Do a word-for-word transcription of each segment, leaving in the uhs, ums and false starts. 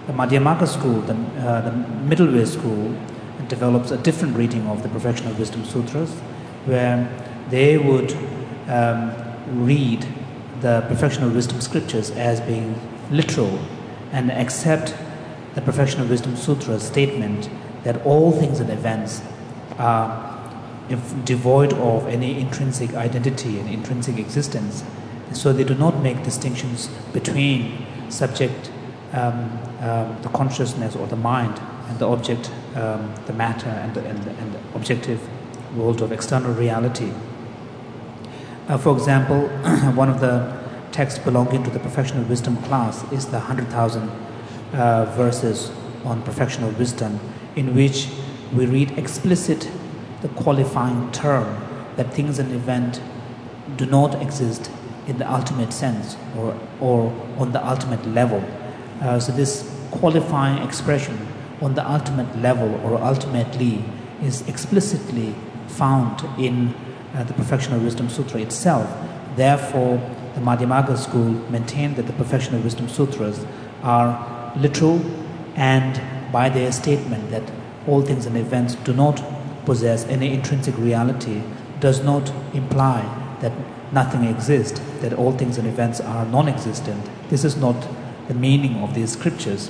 The Madhyamaka school, the, uh, the middle way school, develops a different reading of the Perfection of Wisdom Sutras, where they would um, read the Perfection of Wisdom scriptures as being literal and accept the Perfection of Wisdom Sutra's statement that all things and events are devoid of any intrinsic identity and intrinsic existence. So they do not make distinctions between subject, um, um, the consciousness or the mind, and the object, um, the matter, and the, and, the, and the objective world of external reality. Uh, for example, one of the texts belonging to the Perfection of Wisdom class is the one hundred thousand uh, verses on Perfection of Wisdom, in which we read explicit the qualifying term that things and events do not exist in the ultimate sense or, or on the ultimate level. Uh, so this qualifying expression on the ultimate level or ultimately is explicitly found in uh, the Perfection of Wisdom Sutra itself. Therefore, the Madhyamaka school maintain that the Perfection of Wisdom Sutras are literal, and by their statement that all things and events do not possess any intrinsic reality does not imply that nothing exists, that all things and events are non-existent. This is not the meaning of these scriptures.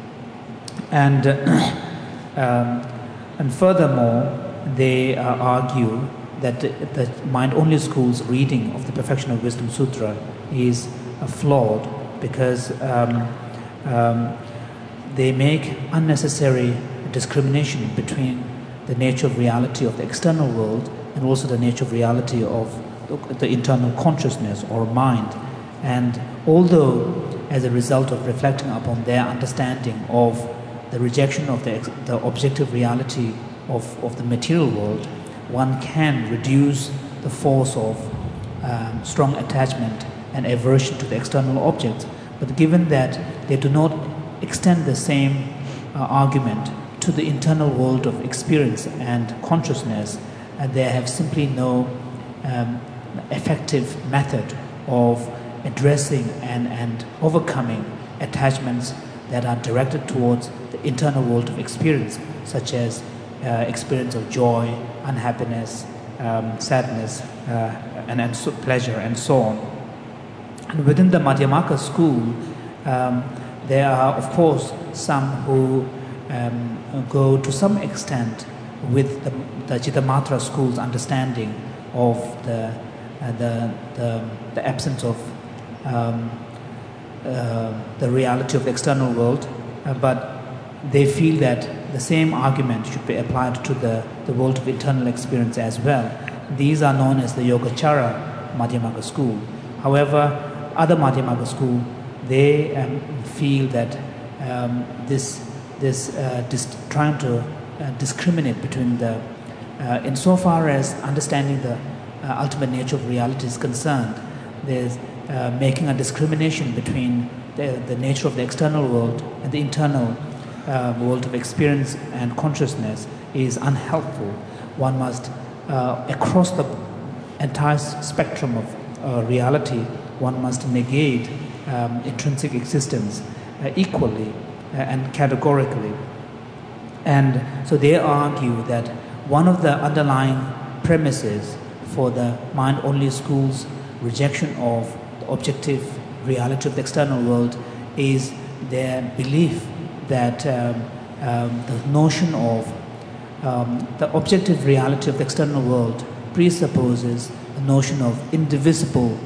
And, uh, um, and furthermore, they uh, argue that the, the mind-only school's reading of the Perfection of Wisdom Sutra is uh, flawed because um, um, they make unnecessary discrimination between the nature of reality of the external world and also the nature of reality of the internal consciousness or mind. And although as a result of reflecting upon their understanding of the rejection of the, the objective reality of, of the material world, one can reduce the force of um, strong attachment and aversion to the external objects. But given that they do not extend the same uh, argument to the internal world of experience and consciousness, and they have simply no um, effective method of addressing and, and overcoming attachments that are directed towards the internal world of experience, such as uh, experience of joy, unhappiness, um, sadness, uh, and, and so pleasure, and so on. And within the Madhyamaka school, um, there are, of course, some who um, go to some extent with the, the Chittamatra school's understanding of the, uh, the, the, the absence of um, uh, the reality of the external world, uh, but they feel that the same argument should be applied to the, the world of internal experience as well. These are known as the Yogacara Madhyamaka school. However, other Madhyamaka school, they um, feel that um, this, this uh, dis- trying to uh, discriminate between the, uh, insofar as understanding the uh, ultimate nature of reality is concerned, there's uh, making a discrimination between the, the nature of the external world and the internal Uh, world of experience and consciousness is unhelpful. One must, uh, across the entire spectrum of uh, reality, one must negate um, intrinsic existence uh, equally uh, and categorically. And so they argue that one of the underlying premises for the mind-only school's rejection of the objective reality of the external world is their belief that um, um, the notion of um, the objective reality of the external world presupposes the notion of indivisible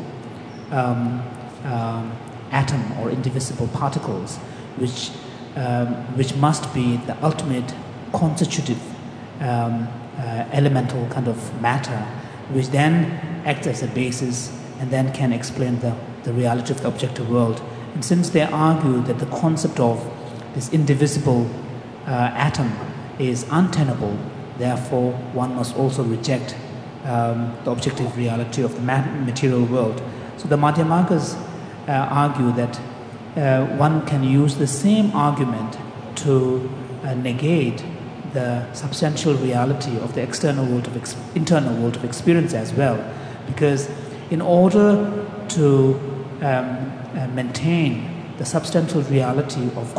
um, um, atom or indivisible particles, which um, which must be the ultimate constitutive um, uh, elemental kind of matter, which then acts as a basis and then can explain the, the reality of the objective world. And since they argue that the concept of this indivisible uh, atom is untenable, therefore one must also reject um, the objective reality of the material world. So the Madhyamakas uh, argue that uh, one can use the same argument to uh, negate the substantial reality of the external world of ex- internal world of experience as well, because in order to um, uh, maintain the substantial reality of consciousness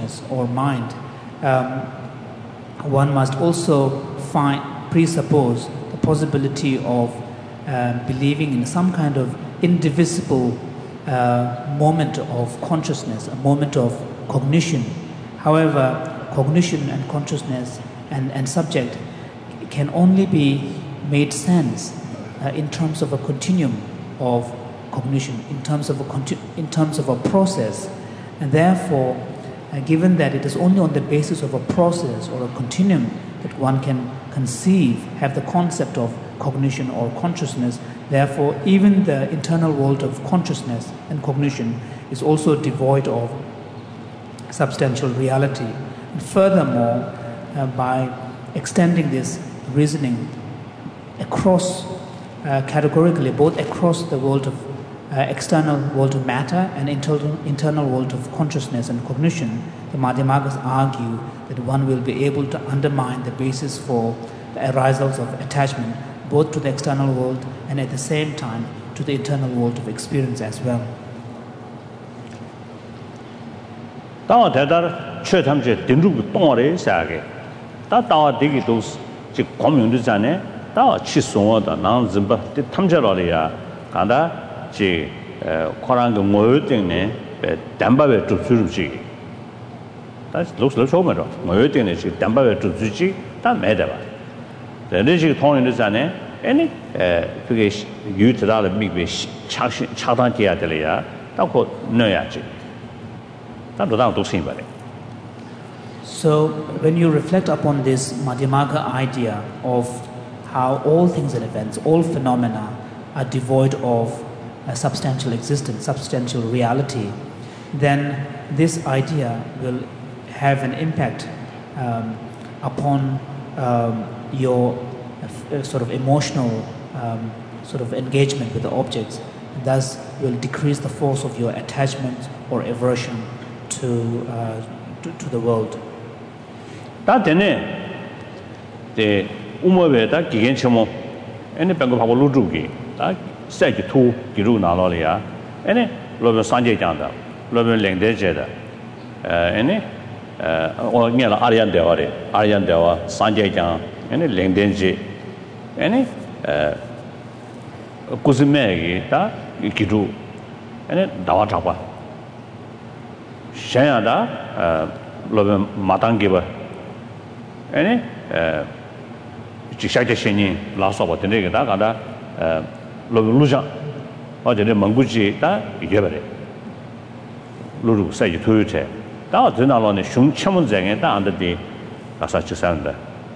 consciousness or mind, um, one must also find, presuppose the possibility of uh, believing in some kind of indivisible uh, moment of consciousness, a moment of cognition. However, cognition and consciousness and, and subject can only be made sense uh, in terms of a continuum of cognition, in terms of a conti- in terms of a process, and therefore, uh, given that it is only on the basis of a process or a continuum that one can conceive, have the concept of cognition or consciousness, therefore, even the internal world of consciousness and cognition is also devoid of substantial reality. And furthermore, uh, by extending this reasoning across, uh, categorically, both across the world of uh, external world of matter and internal, internal world of consciousness and cognition, the Madhyamagas argue that one will be able to undermine the basis for the arisals of attachment, both to the external world and at the same time to the internal world of experience as well. Tawa tedar chö tamche dinrug tongare saage. Ta tawa digi dos ji komyung zane tawa chi songo da nang zimba de tamche lo ya kanda ji korang ge ngoyo tingne be damba be zhu ji. Ta lo lo so ma ro ngoyo tingne ji damba be zhu ji ta me da ba. De ne ji tong zane any 그게 유트라를 미비 차시 차단해야 될이야. 딱 넣어야지. So when you reflect upon this Madhyamaga idea of how all things and events, all phenomena are devoid of a substantial existence, substantial reality, then this idea will have an impact um, upon um, your uh, sort of emotional um, sort of engagement with the objects, and thus will decrease the force of your attachment or aversion to, uh, to, to the world. 다 되네. 데 우모베다 기겐처모 에네 방고 하고 루주기. 다 세지 투 기루 나로리아. 에네 로베 산제장다. 로베 랭데제다. 에 에네 어 녀라 아리안 대와레. 아리안 대와 산제장. 에네 랭덴지. 에네 에 kuzime기 다 기루. 에네 다와 잡아. 샤야다 어 로베 마당기바 에네 에 지샤제신이 라서버 되네가 가다 에 로베 루자 어제네 몽구지 다 이겨버려 루루 사이지 토요체 다 드나로네 슝첨문쟁에 다 안데디 가서 지산다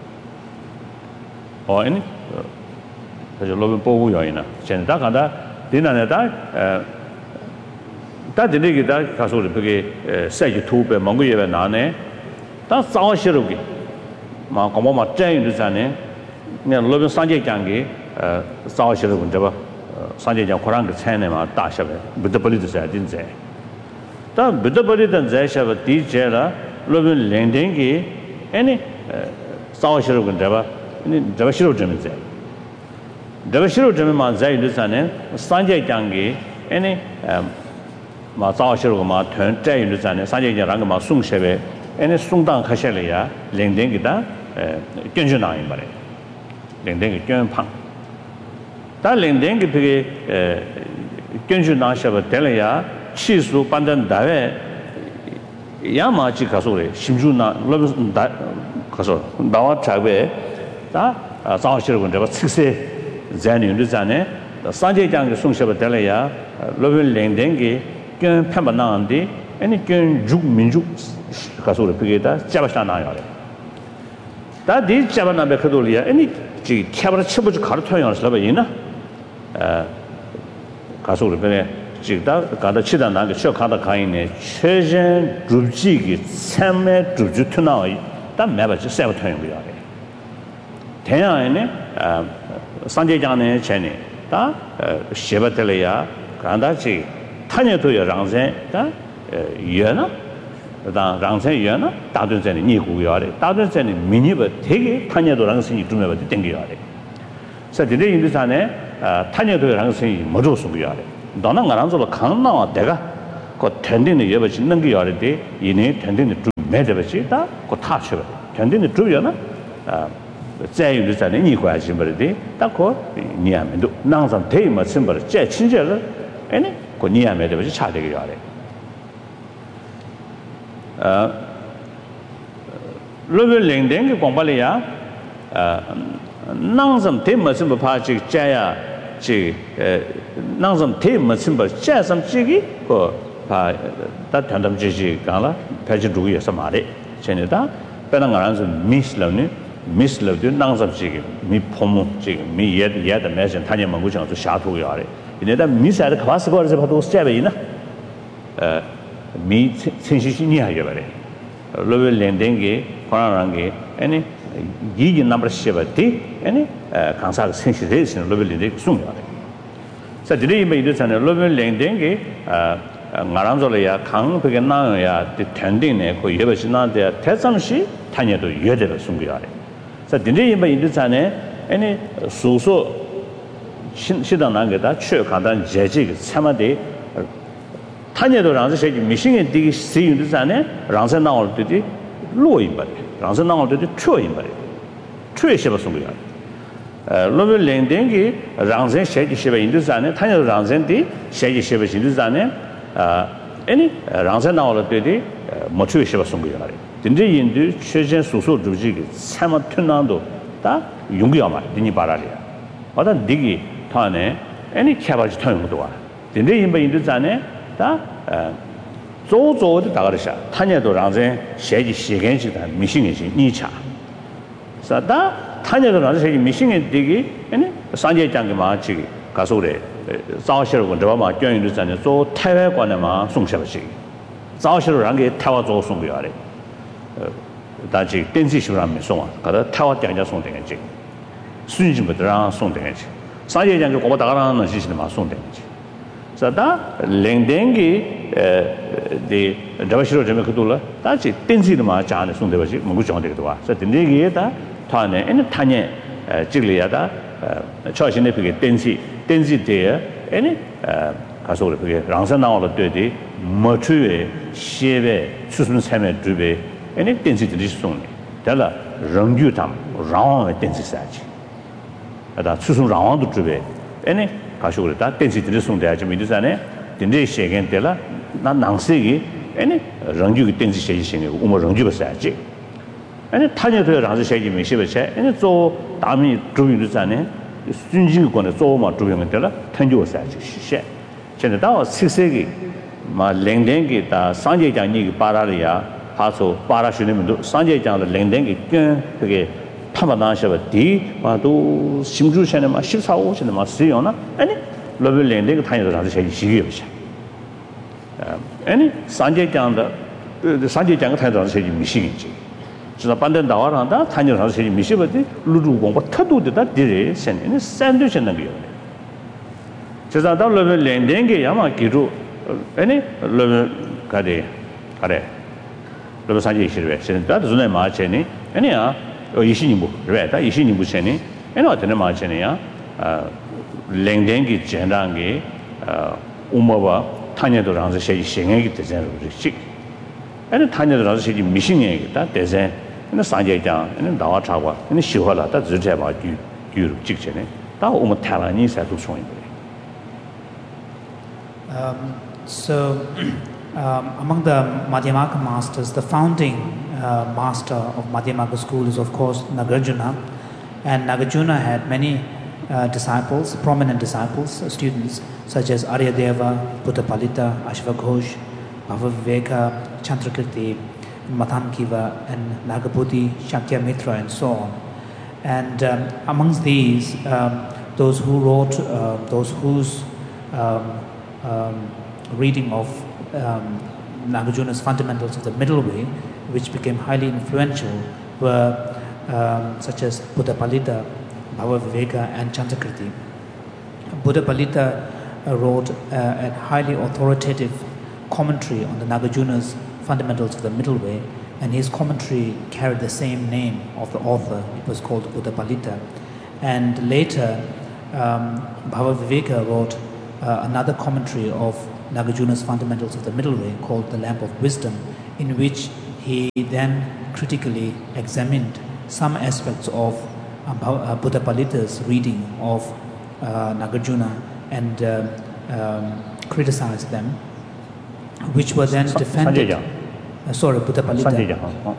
어 에네 그래서 로베 보고 요이나 전다 가다 디나네다 에 다 되게 다 가서 그게 세지 투배 몽구예배 나네 다 싸워시르기 마 고모마 짠유잖아요 그냥 로빈 산제장기 어 싸워시르고 저거 산제장 고랑그 차네마 다셔베 부드벌리도 해야 된제 다 부드벌리던 제셔베 디제라 로빈 랭댕기 아니 싸워시르고 저거 아니 저거 싫어 좀 이제 저거 싫어 좀 만자유잖아요 산제장기 아니 마 싸워시르고 마 턴자유잖아요 산제장랑 마 숭셰베 ene sungdang khashele ya lengdeng gi da gyönju na yin bare lengdeng gi gyön phang da lengdeng gi phe gyönju na sha ba de ya chi su ban dan da we ya ma chi kha so le simju na lo da kha so da wa cha be da zao shi gu de ba chi se zan yin de zan ne san je jang gi sung sha ba de ya lo lengdeng gi gyön phan ba na de ene gyön juk min juk 가서를 비게다 잡아서 나와요. 다디 잡아나 베크돌이야. 아니 지 캐버를 쳐보지 가르쳐야 하는 사람이 있나? 에 가서를 베네 지다 가다 치다 나게 쇼 가다 가이네. 최전 줍지기 참매 줍주 투나이. 다 매버지 세버 토용 거야. 대야에네 아 산제장네 전에 다 셰버텔이야. 간다지 타녀도여 랑세 다 예나 다 랑세연아 다든전에 니구요래 다든전에 미니버 되게 타녀도 랑선이 두면버 땡겨요래 그래서 근데 인도산에 타녀도 랑선이 뭐로 쓰고요래 너는 가랑서로 강나와 내가 그 텐딩의 여버 짓는 게 요래데 이내 텐딩의 매대버지다 그 타쳐 견디는 주변은 아 자유를 자네 니 관심 버리디 딱고 니야면도 낭상 대마 심벌 제 친절을 아니 그 니야면도 버지 차되게 요래 아 레벨 랭댕 공발이야 아 낭상 대마 심벌 파지 자야 지 낭상 대마 심벌 자삼 지기 그바 다 단담지지 가라 패지 두기에서 말해 전에다 배는 가라서 미스러니 미스러도 낭섭지기 미 포모 지금 미 예드 예드 매신 타년 먹고장도 샤토요래 이내다 미사를 가서 거기서 봐도 스텝이나 어미 신시신이 하게 말해 레벨 랜딩게 권한한게 아니 이게 넘버 칠이 아니 강사 신시대신 레벨 랜딩 숨어야 자 드레이 메이드잖아 레벨 랜딩게 아 나랑절이야 강백에 나야 텐딩네 그 예버신한테 대삼시 타년도 예대로 숨겨야 자, dinje yimba indu zane, ane susu shidang nangada chue kandan jeji ki tsama de tanyedo rangzi sheki mishingi digi si yindu zane rangzi nangol didi luo yimba de, rangzi nangol didi chue yimba de, chue sheba sungu ya. Lobe lengdengi rangzi sheki sheba indu zane, tanyedo rangzi di sheki sheba indu zane, ane rangzi nangol didi mo chue sheba sungu ya. dinje yindu chechen susu zhuji ki tsama tunando da yungyama dini baraliya wada digi taane eni kyabaji tanyungduwa dinje yinba yindu zane da zo zo de dagarisha tanyedo rangzen sheji shegenshi da mishingenshi nicha sa da tanyedo rangzen sheji mishingen digi eni sanje jangi maa chigi kasore zao shiru dhaba maa gyong yindu zane zo taiwai kwane maa sungshaba chigi zao shiru rangi taiwa zo sungyo yare 다지 댄시시라면 송아 가다 타와 장자 송되겠지 순진부터랑 송되겠지 사제장도 고바 다가라는 시시는 마 송되겠지 자다 랭댕기 에 더시로 좀 그돌라 다지 댄시도 마 자네 송되버지 뭐고 정되기도 와 그래서 댄디기에다 타네 에는 타네 찍리야다 처신의 그게 댄시 댄시데 에네 가서 그게 랑산 나올을 때디 뭐추에 시에 수순 삶에 주베 any density song dala rangyu tam rang density saji ada susun rang du zube any 가시고 다 density song 대 좀 이르잖아요 근데 시간 때라 나 낭세기 any rangyu density 시행이 우모 rangyu 버사지 any 타녀도 랑스 시행이 메시버체 any 조 담이 주의르잖아요 순진권에 조마 주의는 때라 탄조 사지 시现在到十世纪嘛零零给到三节讲你巴拉里亚 하소 바라슈님도 산제장의 랭댕이 끈 그게 파마나셔버 디 와도 심주셔네 마 십사 오셔네 마 쓰요나 아니 레벨 랭댕이 타녀도 다시 제일 시기여시 아니 산제장의 산제장의 타녀도 다시 제일 미시기지 진짜 반대 나와란다 타녀도 다시 제일 미시버디 루루 공부 터도되다 디레 센네 샌드위치는 거요 제가 다 레벨 랭댕이 야마 기루 아니 레벨 가데 가래 그래서 산지 시르베 신다 존에 마체니 아니야 이신이부 그래 다 이신이부 체니 에너 되는 마체니야 아 랭댕기 젠랑게 아 우마바 타녀도 랑서 셰지 신행이 되잖아 그렇지 에너 타녀도 랑서 셰지 미신행이다 대세 에너 산지장 에너 나와 차과 에너 시화라 다 지제 봐 뒤, 뒤로 직전에 다 오면 탈라니 사도 소인 um so Um, among the Madhyamaka masters, the founding uh, master of Madhyamaka school is of course Nagarjuna, and Nagarjuna had many uh, disciples, prominent disciples, uh, students such as Aryadeva, Buddhapalita, Ashvaghosh, Bhavaviveka, Chandrakirti, Mathankiva, and Nagabhuti, Shakyamitra, and so on. And um, amongst these, um, those who wrote, uh, those whose um, um, reading of Um, Nagarjuna's fundamentals of the middle way, which became highly influential, were um, such as Buddhapalita, Bhavaviveka, and Chandrakirti. Buddhapalita uh, wrote uh, a highly authoritative commentary on the Nagarjuna's fundamentals of the middle way, and his commentary carried the same name of the author. It was called Buddhapalita. And later, um, Bhavaviveka wrote uh, another commentary of Nagarjuna's fundamentals of the middle way called the Lamp of Wisdom, in which he then critically examined some aspects of uh, Buddhapalita's reading of uh, Nagarjuna and uh, um, criticized them, which were then defended. Uh, sorry, Buddhapalita.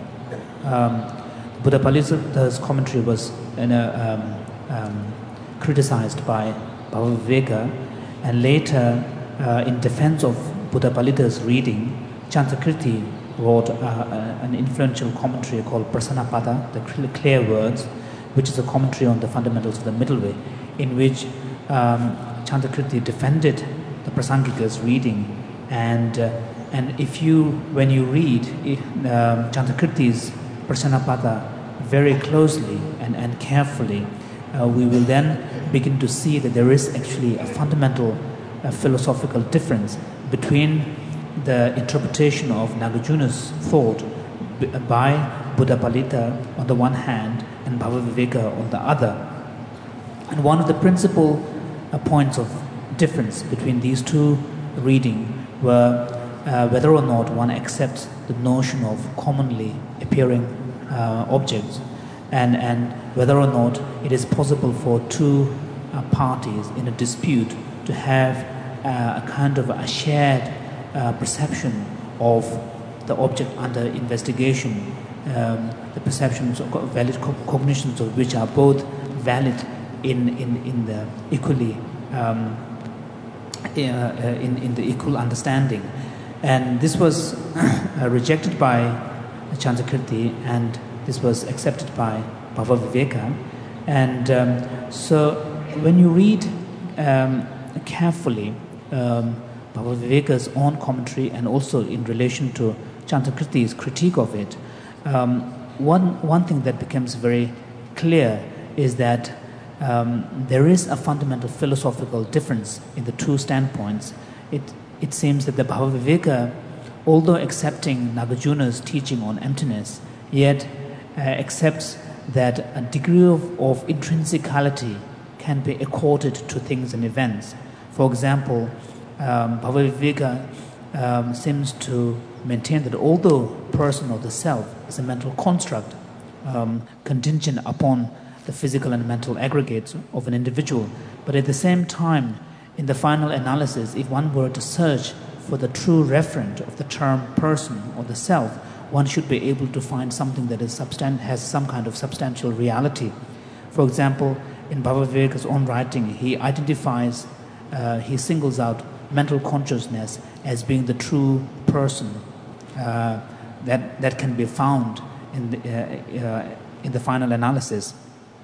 Um, Buddhapalita's commentary was you know, um, um, criticized by Bhavaviveka, and later, uh, in defense of Buddhapalita's reading, Chandrakirti wrote uh, uh, an influential commentary called Prasanapada, the clear words, which is a commentary on the fundamentals of the middle way, in which um, Chandrakirti defended the Prasangika's reading, and uh, and if you, when you read uh, Chandrakirti's Prasanapada very closely and, and carefully, uh, we will then begin to see that there is actually a fundamental uh, philosophical difference between the interpretation of Nagarjuna's thought by Buddhapalita on the one hand and Bhavaviveka on the other. And one of the principal uh, points of difference between these two readings were uh, whether or not one accepts the notion of commonly appearing uh, objects, and, and whether or not it is possible for two uh, parties in a dispute to have uh, a kind of a shared uh, perception of the object under investigation, um, the perceptions of valid co- cognitions of which are both valid in, in, in the equally um, uh, in, in the equal understanding. And this was uh, rejected by Chandrakirti, and this was accepted by Bhavaviveka. And um, so when you read um, carefully um, Bhavaviveka's own commentary and also in relation to Chandrakirti's critique of it, um, one, one thing that becomes very clear is that um, there is a fundamental philosophical difference in the two standpoints. It, it seems that the Bhavaviveka, although accepting Nagarjuna's teaching on emptiness, yet uh, accepts that a degree of, of intrinsicality can be accorded to things and events. For example, um, Bhavaviveka um, seems to maintain that although person or the self is a mental construct um, contingent upon the physical and mental aggregates of an individual, but at the same time, in the final analysis, if one were to search for the true referent of the term person or the self, one should be able to find something that is substan- has some kind of substantial reality. For example, in Bhavaviveka's own writing, he identifies, uh, he singles out mental consciousness as being the true person uh, that that can be found in the, uh, uh, in the final analysis.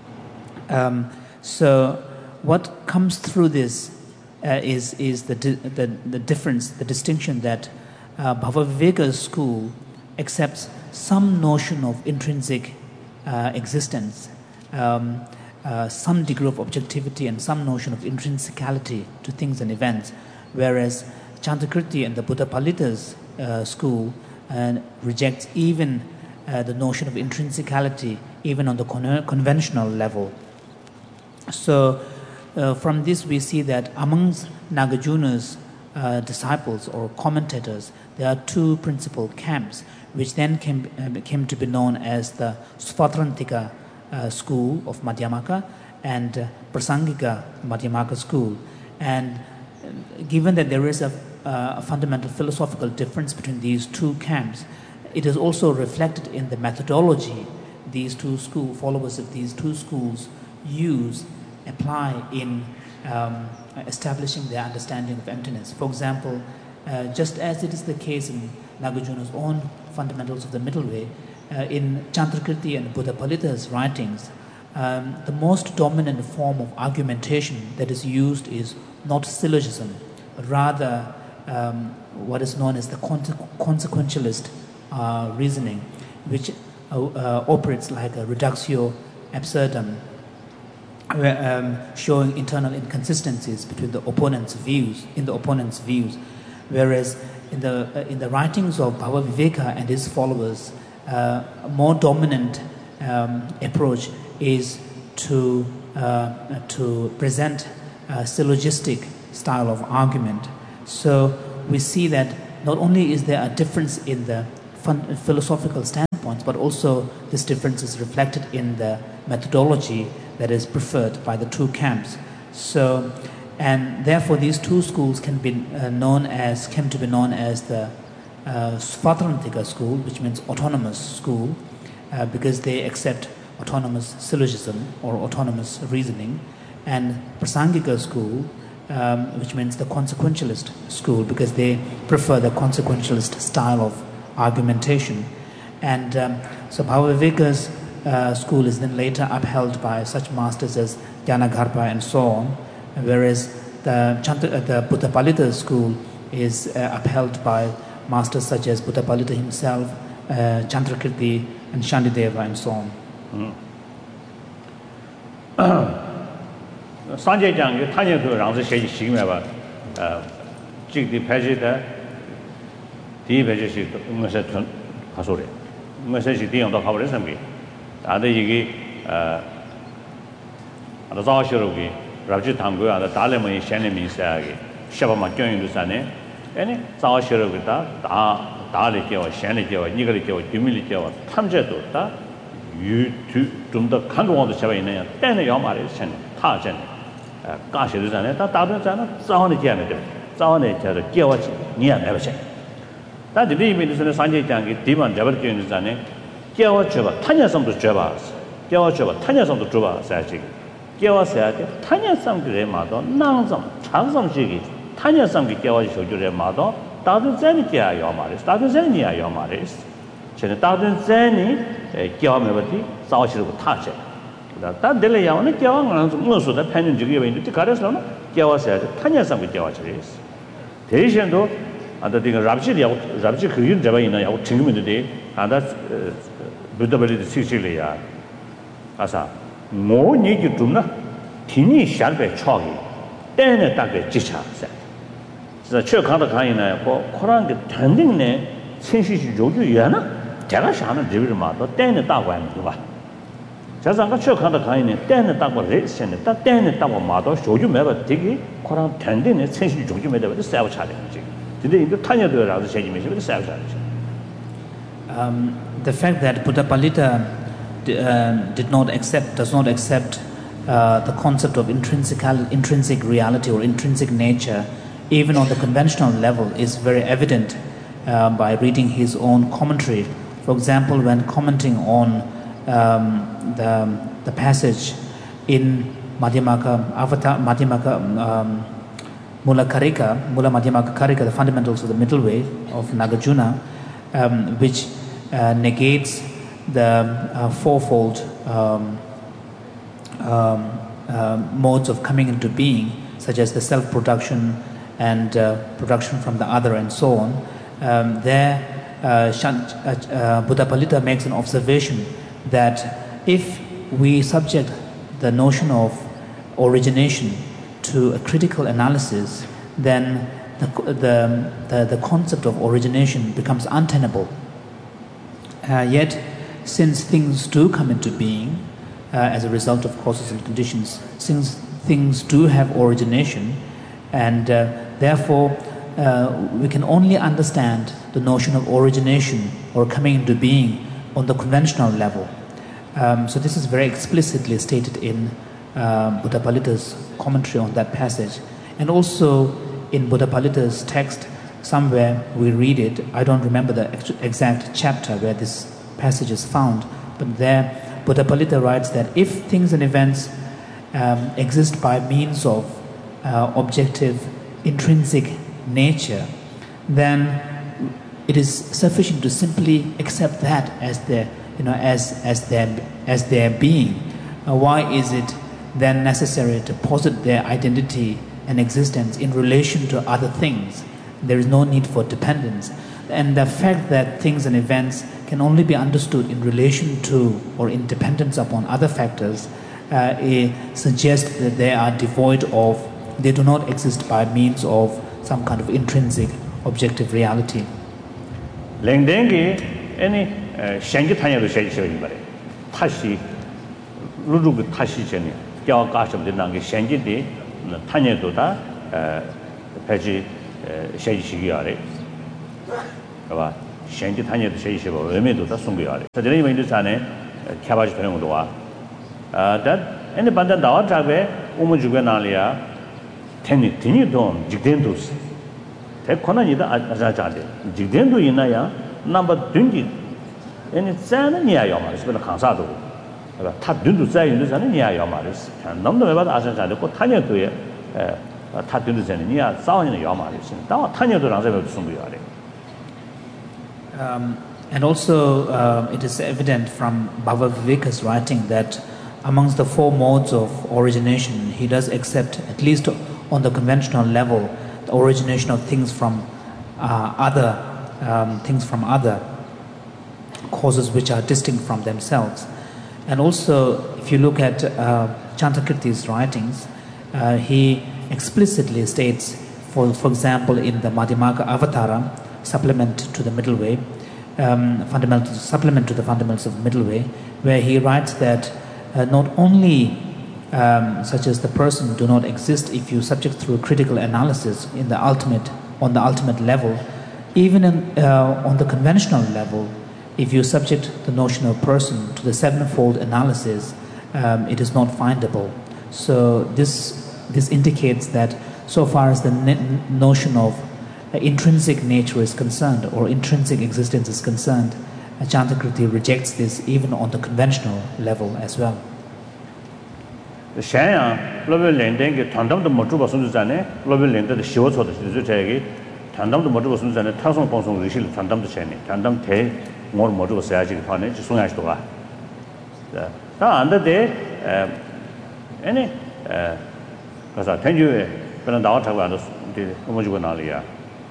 Um, so, what comes through this uh, is is the, di- the the difference, the distinction that uh, Bhavaviveka's school accepts some notion of intrinsic uh, existence, um, uh, some degree of objectivity, and some notion of intrinsicality to things and events, whereas Chandrakirti and the Buddhapalita's uh, school uh, rejects even uh, the notion of intrinsicality, even on the con- conventional level. So, uh, from this we see that amongst Nagarjuna's uh, disciples or commentators, there are two principal camps, which then came, uh, came to be known as the Svatrantika uh, school of Madhyamaka and uh, Prasangika Madhyamaka school. And uh, given that there is a, uh, a fundamental philosophical difference between these two camps, it is also reflected in the methodology these two school followers of these two schools use, apply in um, establishing their understanding of emptiness. For example, uh, just as it is the case in Nagarjuna's own fundamentals of the middle way, uh, in Chandrakirti and Buddhapalita's writings, um, the most dominant form of argumentation that is used is not syllogism, but rather um, what is known as the consequentialist uh, reasoning, which uh, uh, operates like a reductio absurdum, um, showing internal inconsistencies between the opponent's views, in the opponent's views, whereas in the uh, in the writings of Bhavaviveka and his followers, uh, a more dominant um, approach is to uh, to present a syllogistic style of argument. So we see that not only is there a difference in the fun, philosophical standpoints, but also this difference is reflected in the methodology that is preferred by the two camps. So, and therefore these two schools can be uh, known as, came to be known as the uh, Svatrantika school, which means autonomous school, uh, because they accept autonomous syllogism or autonomous reasoning, and Prasangika school, um, which means the consequentialist school, because they prefer the consequentialist style of argumentation. And um, so Bhavaviveka's uh, school is then later upheld by such masters as Dhyanagarpa and so on, whereas the, Chanta, uh, the Buddhapalita school is uh, upheld by masters such as Buddhapalita himself, uh, Chandrakirti and Shandideva and so on. Sanjay Jang, Tanya to around the Shady Shimava, Jig the Pajita, the Pajit, Message Hasore, Message on the Howard Assembly. Other Yigi, the Zashirogi, Raji Tango, the Talema, Shannon Sagi, Shabama Join Lusane, any Zashirovita, Daliki, Shaniki, Nigari, Humility, Tamjeto, you to the country of the Shavina, then your marriage, Tajan. Gosh, it is an Tadan, Zahani Jamid, Zahani, Giawachi, near Evershin. That the limit is in the Sanjay Jangi, Diman Jabarkin is an Giawacheva, Tanya some to Javas, Giawacheva, Tanya some to Java, Saji. Giawa said, Tanya some to Remado, Nansam, Chansam Shigi, Tanya some to Giawachi to Remado, Tadan Zenia Yomaris, Tadan Zenia Yomaris. Tadan Zeni, Giamavati, Sashi would touch it. That delay only Giawan, most of the pension to give into the Carasano, Giawa said, Tanya some with Giawachis. Terishan though, and the thing of Rabji, Rabji Kuyin Javana, our team today, and that's Buddha Sicilia. Asa, more need you to not Tini shall be chalky, then a target Chicha said. The church on the Kaina for Koran tending ne, since she Joju Yana, Jarashana, David Mato, then a dog went. 자상가 추억한다 가인에 때는 딱고 레슨에 딱 때는 딱고 마도 조주 매버 되게 코랑 텐데네 sen시 조주 매버 세워 차례지. 근데 이거 타녀들하고 세지면서 세워 차례지. Um the fact that Buddhapalita uh, did not accept does not accept uh, the concept of intrinsic intrinsic reality or intrinsic nature even on the conventional level is very evident uh, by reading his own commentary. For example, when commenting on Um, the, the passage in Madhyamaka, Avatar, Madhyamaka, um, Mula Karika, Mula Madhyamaka Karika, the fundamentals of the middle way of Nagarjuna, um, which uh, negates the uh, fourfold um, um, uh, modes of coming into being, such as the self-production and uh, production from the other and so on. Um, there, uh, Shant, uh, uh, Buddhapalita makes an observation that if we subject the notion of origination to a critical analysis, then the, the, the, the concept of origination becomes untenable. Uh, yet, since things do come into being uh, as a result of causes and conditions, since things do have origination, and uh, therefore uh, we can only understand the notion of origination or coming into being on the conventional level. Um, so this is very explicitly stated in uh, Buddhapalita's commentary on that passage. And also in Buddhapalita's text, somewhere we read it, I don't remember the ex exact chapter where this passage is found, but there Buddhapalita writes that if things and events um, exist by means of uh, objective, intrinsic nature, then it is sufficient to simply accept that as their you know, as, as, their, as their being. Uh, why is it then necessary to posit their identity and existence in relation to other things? There is no need for dependence. And the fact that things and events can only be understood in relation to or in dependence upon other factors uh, suggests that they are devoid of, they do not exist by means of some kind of intrinsic objective reality. Lengdengi, any Shangi Tanya to Shay Shay, Tashi, Lulu Tashi Jenny, Yao Gash of the Nangi Shangi Di, Tanya Duda, Paji Shay Shigiari. shenji tanya de shei sheba weme do da sungu yare ta jere yime indusane kyabaji thoyong do wa that ene bandan dawa trabe umu juga nalia teni teni don jigden dos te kona ni da aja jade jigden do ina ya number dungi ene zana niya yo ma sibela khansa do 타 든도 자이 인도산에 니야 요마리스 남도 외바다 아산자데 고 타녀도에 타 든도 전에 니야 싸우는 요마리스 다 타녀도랑 제가 무슨 거야래 um and also uh, it is evident from Bhava Viveka's writing that amongst the four modes of origination he does accept at least on the conventional level the origination of things from uh, other um, things from other causes which are distinct from themselves. And also, if you look at uh, Chantakirti's writings, uh, he explicitly states, for, for example, in the Madhyamaka Avatara, supplement to the Middle Way, um, fundamental supplement to the fundamentals of the Middle Way, where he writes that uh, not only um, such as the person do not exist if you subject through critical analysis in the ultimate, on the ultimate level, even in, uh, on the conventional level, if you subject the notion of person to the sevenfold analysis, um, it is not findable. So this this indicates that so far as the notion of uh, intrinsic nature is concerned, or intrinsic existence is concerned, uh, Chantakirti rejects this even on the conventional level as well. The Shaya, Global Lending, Tandam the Motuba Sunzane, Global Lender, the Shiva to the Zutagi, Tandam the Motuba Sunzane, Tasson Ponson, Rishil, Tandam the Shani, Tandam Te. More module saying upon just soon as to that. Under the any because I tell you, when I doubt about the homogenealia.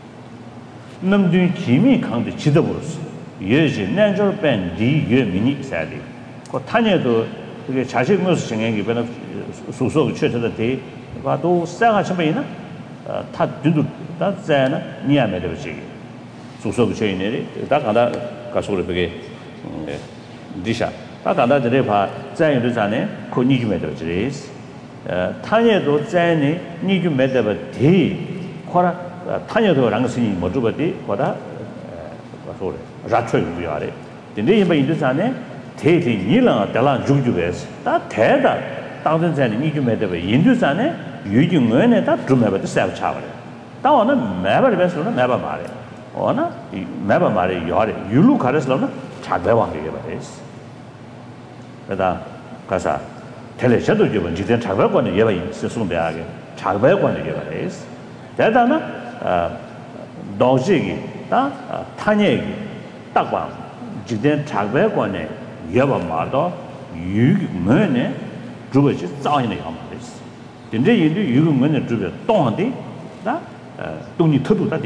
Num doing Kimi come the Chidabus, years in natural pen, D. Year mini sadly. Cotania to the Chashik Mus singing given of Suso Church of the day, but oh, Sarah Chabina, Tat Dudu, that's Zana, near Medavici. Suso Chaineri, that 가속을 되게 디샤 다다다 데레파 자연도 자네 코니주메도 지리스 타녀도 자네 니주메데바 디 코라 타녀도 랑스니 모두버디 코다 가속을 라초유야레 근데 이번 인도 자네 대대 니랑 달라 주주베스 다 대다 당선 자네 니주메데바 인도 자네 유중원에 다 드메바도 세브차버레 다오는 매버베스로는 매버 말해 어나 이 매번 말이 요래 유루 가르스라면 작배왕 되게 말이스 그다 가사 텔레셔도 좀 지된 작배관에 예바 있으송대하게 작배관에 예바 말이스 대단하 아 도시기 다 타녀기 딱방 지된 작배관에 예바 말도 유문에 주버지 자연의 말이스 근데 인도 유문에 주버 동한데 다 Um,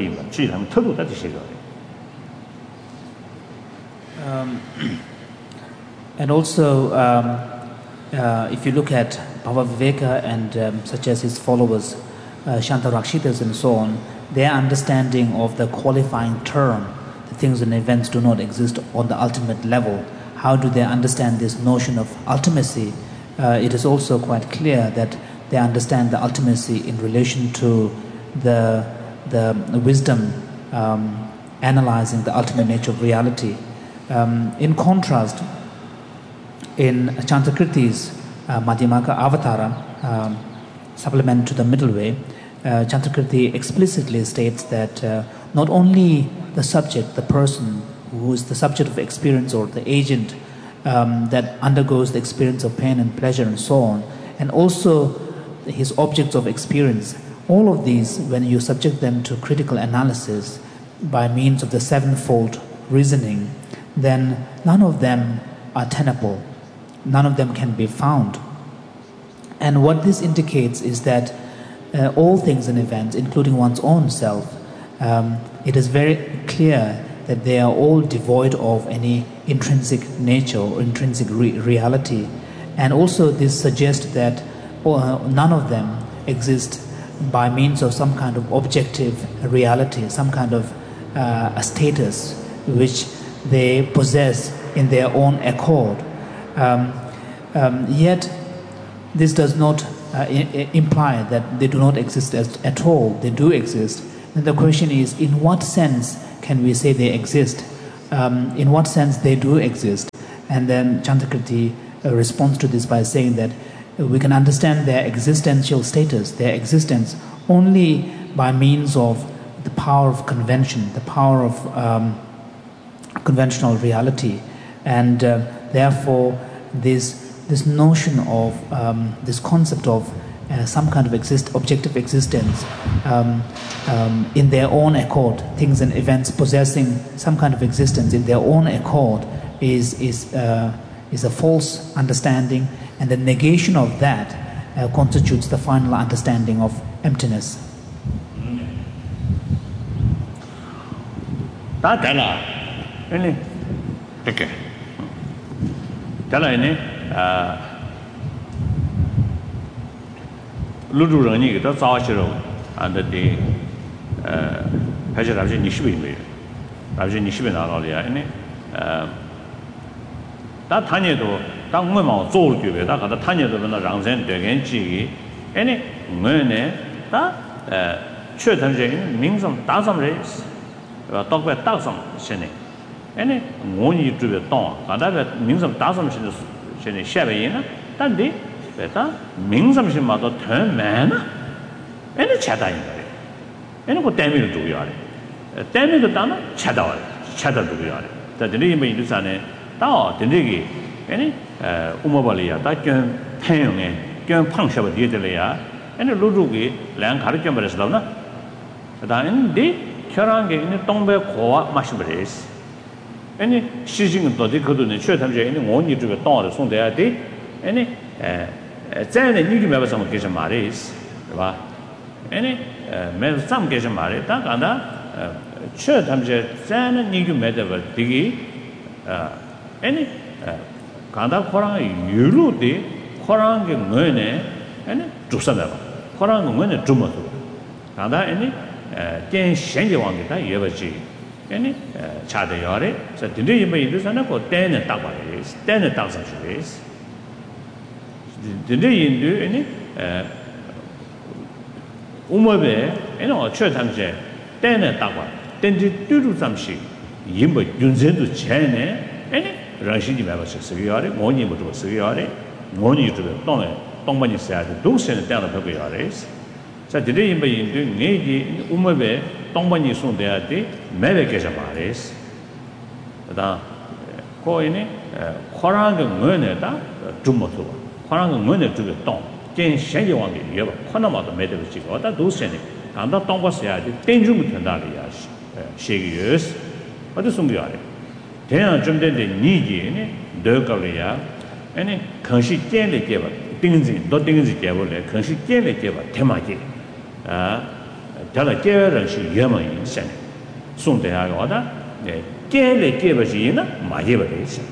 and also, um, uh, if you look at Bhava Viveka and um, such as his followers, uh, Shantarakshitas and so on, their understanding of the qualifying term, the things and events do not exist on the ultimate level. How do they understand this notion of ultimacy? Uh, it is also quite clear that they understand the ultimacy in relation to the the wisdom um, analyzing the ultimate nature of reality. Um, in contrast, in Chantakirti's uh, Madhyamaka Avatara, um, supplement to the Middle Way, uh, Chantakirti explicitly states that uh, not only the subject, the person who is the subject of experience or the agent um, that undergoes the experience of pain and pleasure and so on, and also his objects of experience, all of these, when you subject them to critical analysis by means of the sevenfold reasoning, then none of them are tenable. None of them can be found. And what this indicates is that uh, all things and events, including one's own self, um, it is very clear that they are all devoid of any intrinsic nature or intrinsic re- reality. And also this suggests that uh, none of them exist by means of some kind of objective reality, some kind of uh, a status which they possess in their own accord. Um, um, yet, this does not uh, I- imply that they do not exist as, at all. They do exist. And the question is, in what sense can we say they exist? um, in what sense they do exist. And then Chandrakirti uh, responds to this by saying that uh, we can understand their existential status, their existence, only by means of the power of convention, the power of um, conventional reality. And uh, therefore, this, this notion of, um, this concept of uh, some kind of exist, objective existence um, um, in their own accord, things and events possessing some kind of existence in their own accord is, is, uh, is a false understanding, and the negation of that uh, constitutes the final understanding of emptiness. Ini, okay. Kalau ini, ludu orang ni kita tahu cero, anda di, macam apa sih nisbi ni, apa sih nisbi nak lihat ini, dah tanya tu, dah orang mau做就别，dah kata tanya tu benar rangsen dengan ciri, ini mana, dah, 确他们这民众打上来。 到过打上现在，哎呢，我你这边当，刚才个民生打上现在现在下边呢，但是别打民生是嘛到太慢了，哎呢吃大应该的，哎那个单面的重要的，单面的当然吃到了，吃到重要的，在这里因为就是啥呢，到这里个，哎呢，呃，我们把里呀，到跟朋友呢，跟朋友的这里呀，哎呢，路路个两卡的捐不来知道呢，当然的。 결혼게 있는 동배 고와 마시브레스. 아니 시징은 또 되거든요. 최탐제 있는 원이 주에 동을 송돼야 돼. 아니 에 전에 니기 매버서 먹게 말이스. 봐. 아니 매 삼게 좀 말이 딱 간다. 최탐제 전에 니기 매더버 되기 아 아니 간다 코랑 유루데 코랑게 뭐네. 아니 주사다. 코랑 뭐네 주모도. 간다 아니 跟现在往的他也不去，哎呢，呃，差的要嘞，所以这里因为就是那个单人打过来的，单人打上去的，这里印度哎呢，呃，我们呗，哎呢，我确他们是单人打过来，但是对路上是，因为原先都钱呢，哎呢，人心里面不是这个要的，我你不做这个要的，我你这个当然当把你啥的都是单人不个要的。 자, 들이 임바 인도 내기 우마베 동반이 손대야지 매베게서 말이스. 그다 거기네 코랑의 뭐네다 좀 못어. 코랑의 뭐네 주게 동. 전 현재 왕게 여봐. 코나마도 매대로 찍어. 다 도세네. 간다 동바서야지 땡중부 된다리야시. 시기여스. 어디 숨겨야래. 대한 좀 된데 니기네 너걸이야. 아니 컨시 땡을 개봐. 땡지 너 땡지 개볼래. 컨시 땡을 개봐. 대마지. 아, 저는 깨어는 시 예만 인생. 송대하고 와다. 네, 깨를 깨버지나 마제버리시.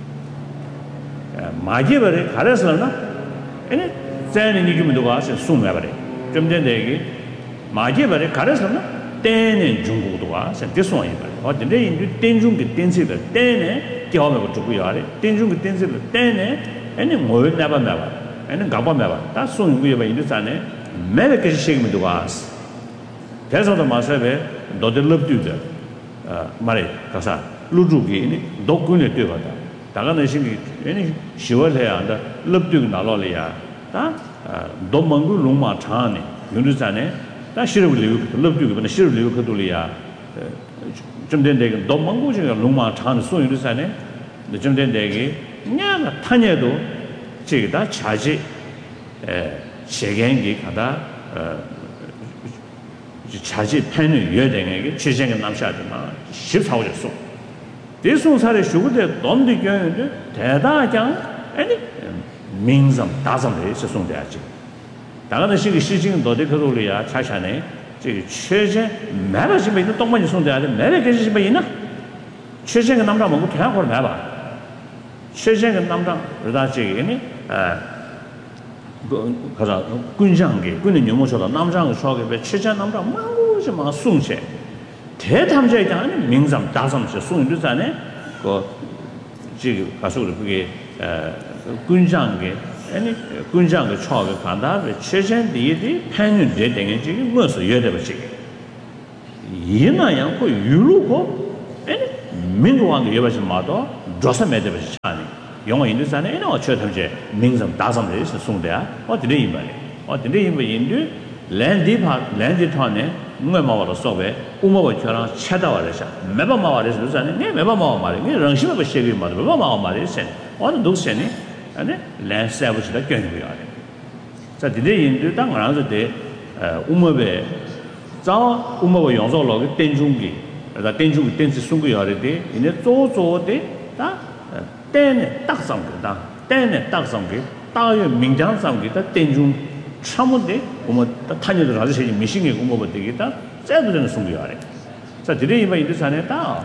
마제버리 가려서나 아니, 자는 이기면 누가 와서 송매버리. 좀 전에 마제버리 가려서나 때는 중국도 와서 대송이 버리. 어떤데 인도 땡중게 땡지를 때네 겨우면 주고요. 아래 땡중게 땡지를 때네 아니 뭐 나봐 나봐. 아니 가봐 나봐. 다 송구에 봐 인도산에 매력까지 시기면 누가 왔어. 그래서도 마세베 너들 럽두다. 아 말해 가서 루주기 독군에 뛰어가다. 다가는 신기 아니 시월해야 한다. 럽두기 나로리야. 다 도망구 롱마 차네. 윤주산에 다 시르블리고 럽두기 근데 시르블리고 그돌이야. 좀 된데 도망구 중에 롱마 차는 소윤주산에 좀 된데 냐나 타녀도 저기다 자지 에 세계행기 가다 어 자지 팬을 여행에게 최생의 남샤지만 십사오졌어. 대송사의 쇼구대 돈도 경연데 대다장 아니 민성 다성에 세송돼야지. 다가는 시기 시징 너들 그돌이야 차샤네. 저 최제 매버지 메도 동반이 송돼야 돼. 매버 계시 뭐 있나? 최생의 남자 먹고 그냥 걸 매봐. 최생의 남자 그러다 저기니 아 그 가자 군장게 군의 용모서다 남장을 소하게 최전 남자 망고지 막 송세 대탐자에 대한 민상 다섬서 송인도산에 그 지금 가서 그게 에 군장게 아니 군장게 소하게 간다 최전 뒤에 편은 되는 지금 무엇을 여대버지 이나양 그 유로고 아니 민구왕 게 여바신 마도 조사 매대 버시 차니 영어 인도산에 이노 쳐탐제 민섬 다섬에 있어 송대야 어디래 이 말이 어디래 이 말이 인도 랜디파 랜디타네 뭔가 마와로 쏘베 우모가 저랑 찾아와래서 매번 마와래서 그러잖아요 네 매번 마와 말이 네 랑심에 버시게 말도 매번 마와 말이 세 어느 녹세니 아니 랜서브스다 견고야 자 디데 인도 땅 알아서 돼 우모베 자 우모가 용서로 땡중기 다 땡중기 땡스 송고야 돼 이제 쪼쪼데 다 땡에 딱 상거다 땡에 딱 상게 다의 민장 상게 다 땡중 참은데 우모 타녀들 아저씨 미싱에 우모가 되겠다 째도는 송고야 돼 자 디데 이마 인도 산에 다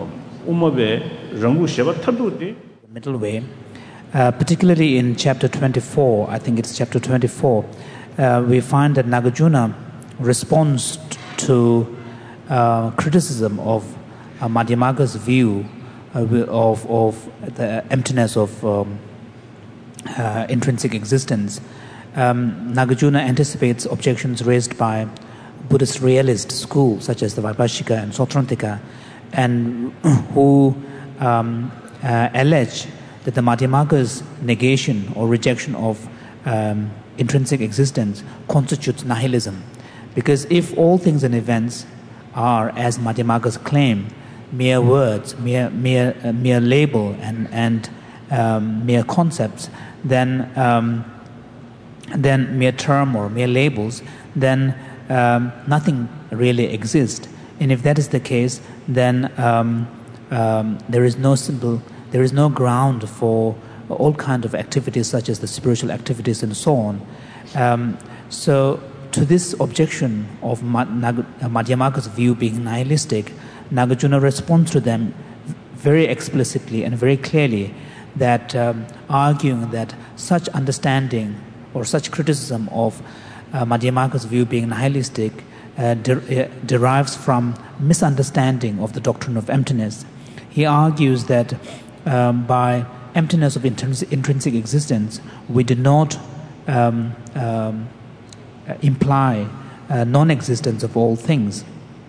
우모베 랑구 셔바 타도데 middle way. Uh, particularly in chapter twenty-four, I think it's chapter twenty-four, uh, we find that Nagarjuna responds to uh, criticism of uh, Madhyamaka's view uh, of, of the emptiness of um, uh, intrinsic existence. Um, Nagarjuna anticipates objections raised by Buddhist realist schools such as the Vaibhashika and Sautrantika, and who um, uh, allege that the Madhyamaka's negation or rejection of um, intrinsic existence constitutes nihilism. Because if all things and events are, as Madhyamaka's claim, mere words, mere mere uh, mere label and and um, mere concepts, then um, then mere term or mere labels, then um, nothing really exists. And if that is the case, then um, um, there is no simple. There is no ground for all kinds of activities such as the spiritual activities and so on. Um, so to this objection of Madhyamaka's view being nihilistic, Nagarjuna responds to them very explicitly and very clearly, that um, arguing that such understanding or such criticism of uh, Madhyamaka's view being nihilistic uh, de- uh, derives from misunderstanding of the doctrine of emptiness. He argues that Um, by emptiness of intrinsic, intrinsic existence, we do not um, um, imply uh, non-existence of all things.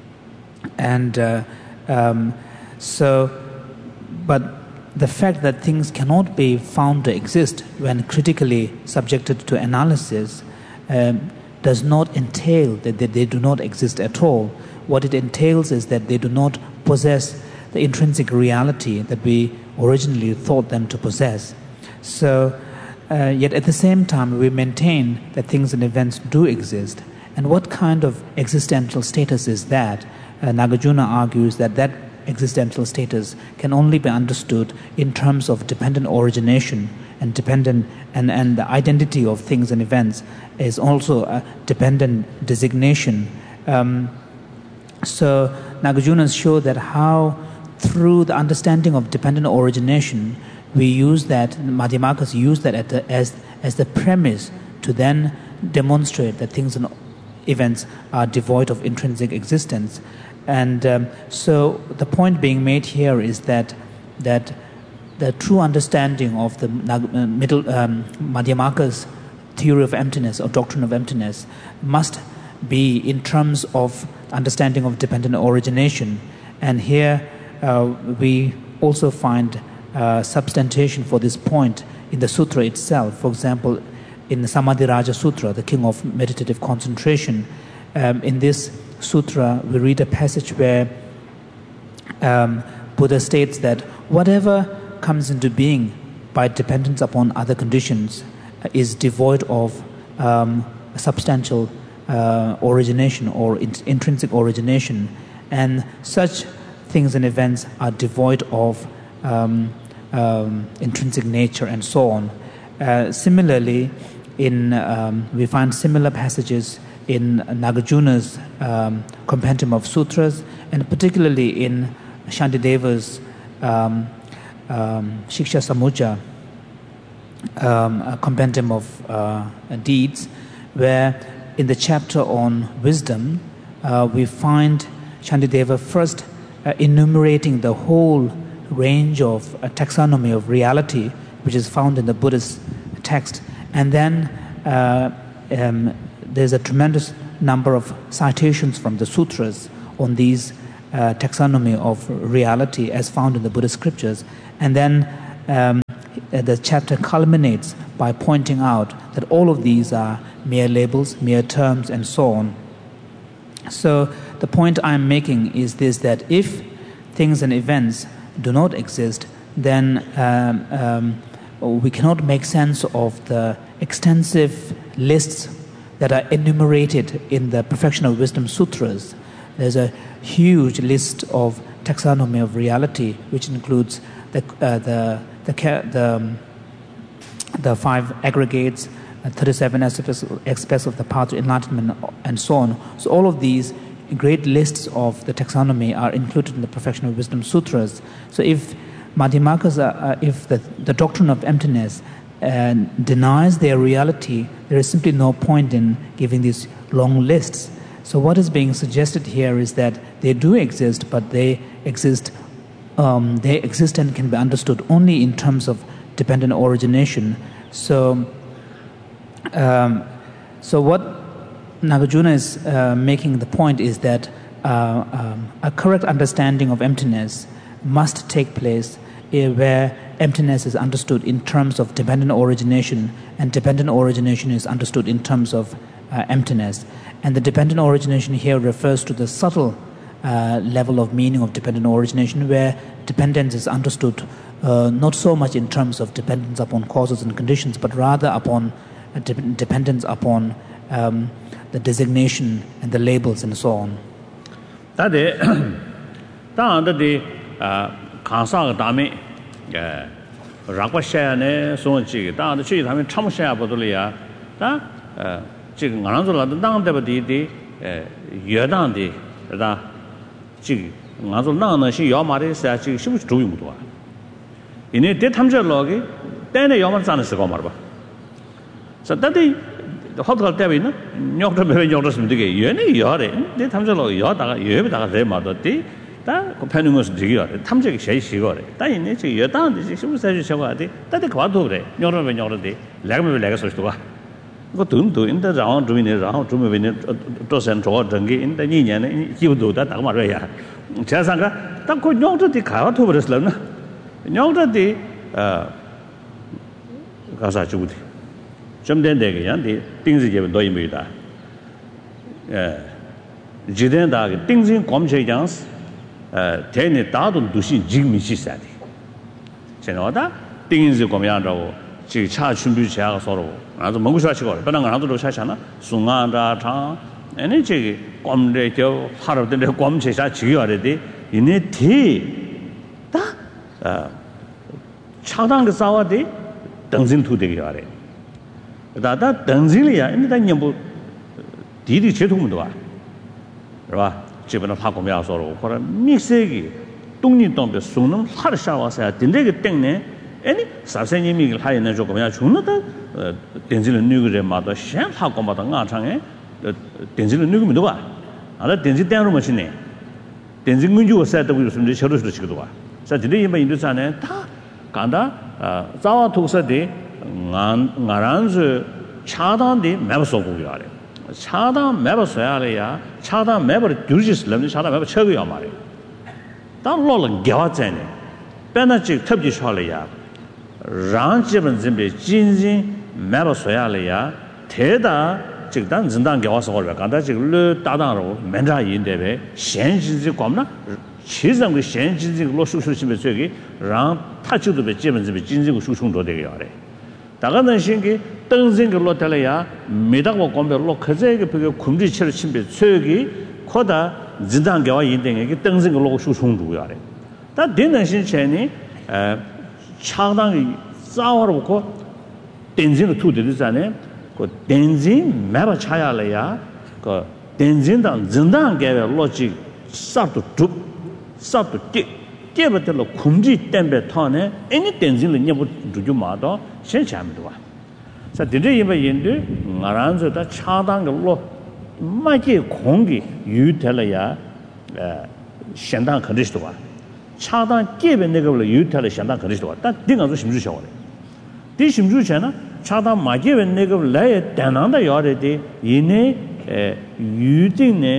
And uh, um, so, but the fact that things cannot be found to exist when critically subjected to analysis um, does not entail that they, they do not exist at all. What it entails is that they do not possess the intrinsic reality that we originally thought them to possess. So, uh, yet at the same time, we maintain that things and events do exist. And what kind of existential status is that? Uh, Nagarjuna argues that that existential status can only be understood in terms of dependent origination and dependent, and, and the identity of things and events is also a dependent designation. Um, so, Nagarjuna show that how through the understanding of dependent origination, we use that, Madhyamakas use that at the, as, as the premise to then demonstrate that things and events are devoid of intrinsic existence. And um, so the point being made here is that that the true understanding of the uh, middle um, Madhyamaka's theory of emptiness or doctrine of emptiness must be in terms of understanding of dependent origination. And here Uh, we also find uh, substantiation for this point in the sutra itself. For example, in the Samadhi Raja Sutra, the king of meditative concentration, um, in this sutra we read a passage where um, Buddha states that whatever comes into being by dependence upon other conditions uh, is devoid of um, substantial uh, origination or in- intrinsic origination, and such things and events are devoid of um, um, intrinsic nature and so on. Uh, similarly, in um, we find similar passages in Nagarjuna's um, compendium of sutras, and particularly in Shantideva's um, um, Shiksha Samujja, um, a compendium of uh, deeds, where in the chapter on wisdom, uh, we find Shantideva first Uh, enumerating the whole range of uh, taxonomy of reality which is found in the Buddhist text, and then uh, um, there's a tremendous number of citations from the sutras on these uh, taxonomy of reality as found in the Buddhist scriptures. And then um, the chapter culminates by pointing out that all of these are mere labels, mere terms, and so on. So the point I'm making is this, that if things and events do not exist, then um, um, we cannot make sense of the extensive lists that are enumerated in the Perfection of Wisdom Sutras. There's a huge list of taxonomy of reality, which includes the uh, the the the, um, the five aggregates, uh, thirty-seven aspects, aspects of the path to enlightenment, and so on. So all of these great lists of the taxonomy are included in the Perfection of Wisdom Sutras. So if Madhyamakas, uh, if the, the doctrine of emptiness uh, denies their reality, there is simply no point in giving these long lists. So what is being suggested here is that they do exist, but they exist, um, they exist and can be understood only in terms of dependent origination. So, um, so what Nagarjuna is uh, making the point is that uh, um, a correct understanding of emptiness must take place uh, where emptiness is understood in terms of dependent origination, and dependent origination is understood in terms of uh, emptiness. And the dependent origination here refers to the subtle uh, level of meaning of dependent origination, where dependence is understood uh, not so much in terms of dependence upon causes and conditions, but rather upon uh, de- dependence upon um, the designation and the labels and so on. That is, that is kansa dami rakwa shaya ne so chi da de chi dami cham shaya bodole ya da chi ngan zo la dang de de de ye dang de da chi ngan zo nang ne shi yo ma de sa chi shi bu zhu yu du ine de tham je lo ge de ne yo ma zan de se go ma ba so that is hotel 때문에 나 녀도 매 녀도 쓰면 되게 얘네 여래 내 탐정로 여다가 여에다가 내 말도디 다 고편는 것은 되게 여래 탐정이 제일 시거래 다 있네 지 여다는데 지금 사실 저거 돼 다들 과도 그래 녀도 매 녀도디 내가 매 내가 소리도 봐 이거 돈도 인데 라운 주민이 라운 주민이 도선 저 정기 인데 이 년에 기부도 다 나가 말이야 제상가 딱그 녀도디 가도 버렸을나 녀도디 어 가사 주부디 좀 된대게 양디 띵지제 노임이다. 예. 지된다게 띵진 검체장스 어 대내 다도 두신 직미시사디. 제가다 띵지 검양라고 지 차 준비 제가 서로 아주 먹고 싶어지고 그런 거 하나도 사잖아. 숭아다 장 아니 지 검래 저 하루든데 검체사 지요래디 이네 뒤다 어 차당 그 싸워디 등진 투되게 하래. 다다 등질이야. 인데 녀부 디디 제통도 와. 그봐. 집에는 하고면 서로 그러 미세기 동립동be 송능 하르샤와서 딘데게 땡네. 아니 사세님이 하이는 조금이야 중노다 덴질은 누구래 마다 셴 하고마다 나창에 덴질은 누구면 봐. 알아 덴질 땡으로 마시네. 덴질 문주가 세다고 있으면 저러서 지기도 와. 자 딘데 이마 인도산에 다 간다. 아 자와 독서대 ngaranzu 차단 de map so go yare 차단 map so yare ya 차단 map de durjis lam 차단 map chego ya mare da lo lo gya chen bena chi thab ji sha le ya ran ji ben zin be jin jin map so yare ya te da ji dan zin dan gya so go ba ga da ji le da dang ro men zha yin de be xian ji ji guo na qi zhen ge xian ji ji lo shu shu xin be zhe ge ran ta ji de be ji ben zin be jin ji ge shu chung do de ge yare 다가는 신기 등진그 로텔이야 메다고 공배 로 그제게 그 군지치를 침배 최기 코다 진단계와 인등에게 등진그 로 수송주야래 다 되는 신체니 에 차당이 싸워놓고 덴진을 투들이잖아요 그 덴진 매바 차야래야 그 덴진당 진단계의 로직 싹도 쭉 싹도 띠 깨버들로 군지 땜배 타네 애니 덴진을 녀부 주주마도 신참도 와. 자, 근데 이번 인도 나란서다 차당으로 마게 공기 유텔이야 에 현당 컨디션도 와. 차당 깨배 내가로 유텔의 현당 컨디션도 와. 딱 딩아서 심주셔. 디 심주잖아. 차당 마게 내가 라에 대난다 요래디 이네 에 유딩네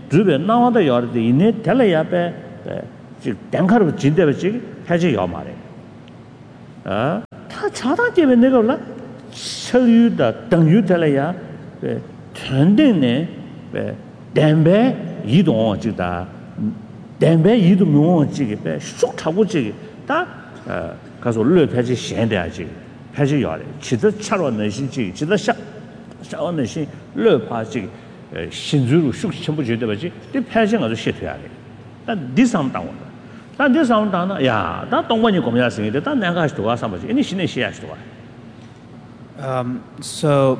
주변 나와도 여르데 이네 텔레야베 지 땡카르 진대베지 해지 요 말에 아 다 차다게베 내가 올라 설유다 등유 텔레야 에 전대네 에 댐베 이동 지다 댐베 이동 묘 지게 쑥 타고 지게 다 가서 르 패지 현대야지 패지 요래 지도 차로 내신지 지도 샤 샤원 내신 르 파지 신주로 쑥 전부 제대로지 이 패지 가서 시켜야 돼. 난 디상 당원 난 디상 당나 야, 나 동반이 고민할 수 있는데 난 내가 하시도 와서 뭐지? 이니 신의 시야 하시도 와. Um so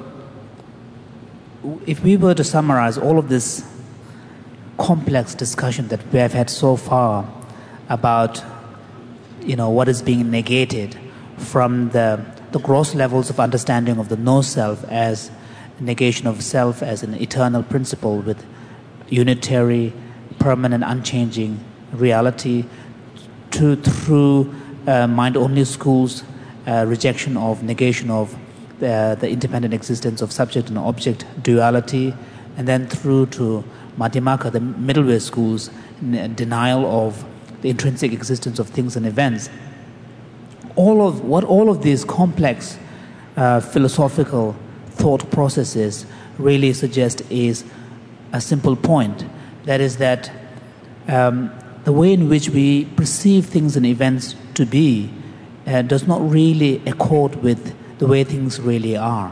if we were to summarize all of this complex discussion that we have had so far about you know what is being negated from the the gross levels of understanding of the no self as negation of self as an eternal principle with unitary permanent unchanging reality to through uh, mind only schools uh, rejection of negation of the, the independent existence of subject and object duality, and then through to Madhyamaka, the middle way schools, n- denial of the intrinsic existence of things and events. All of what all of these complex uh, philosophical thought processes really suggest is a simple point. That is that um, the way in which we perceive things and events to be uh, does not really accord with the way things really are.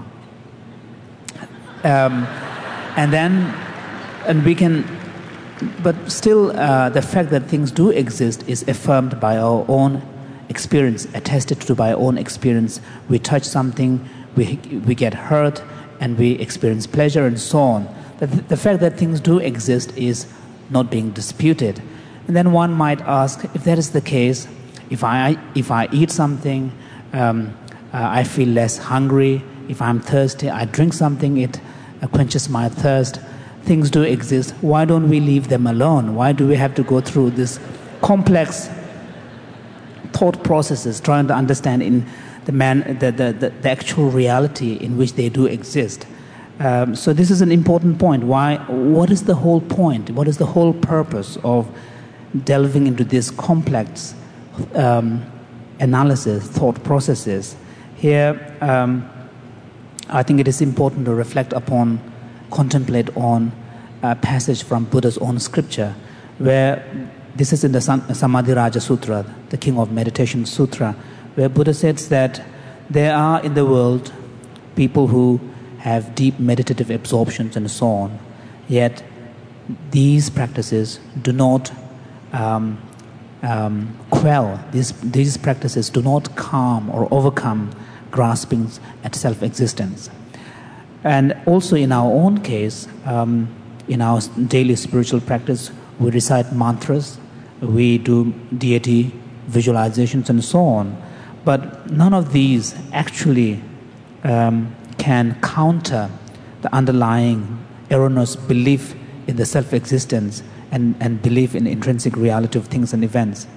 Um, and then, and we can, but still uh, the fact that things do exist is affirmed by our own experience, attested to by our own experience. We touch something, we, we get hurt, and we experience pleasure and so on. The, the fact that things do exist is not being disputed. And then one might ask, if that is the case, if I, if I eat something, um, uh, I feel less hungry. If I'm thirsty, I drink something, it uh, quenches my thirst. Things do exist. Why don't we leave them alone? Why do we have to go through this complex thought processes trying to understand in the man the, the, the, the actual reality in which they do exist? Um, so this is an important point. Why? What is the whole point? What is the whole purpose of delving into this complex um, analysis, thought processes? Here, um, I think it is important to reflect upon, contemplate on a passage from Buddha's own scripture, where this is in the Samadhi Raja Sutra, the King of Meditation Sutra, where Buddha says that there are in the world people who have deep meditative absorptions and so on, yet these practices do not um, um, quell, these, these practices do not calm or overcome graspings at self-existence. And also in our own case, um, in our daily spiritual practice, we recite mantras, we do deity visualizations and so on, but none of these actually um, can counter the underlying erroneous belief in the self-existence and, and belief in the intrinsic reality of things and events.